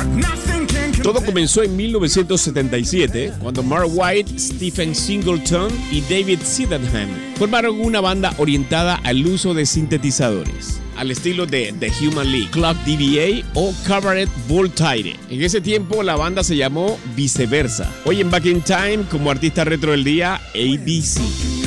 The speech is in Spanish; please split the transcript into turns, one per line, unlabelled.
Todo comenzó en 1977, cuando Mark White, Stephen Singleton y David Sydenham formaron una banda orientada al uso de sintetizadores, al estilo de The Human League, Clock DVA o Cabaret Voltaire. En ese tiempo la banda se llamó Viceversa. Hoy en Back in Time, como artista retro del día, ABC.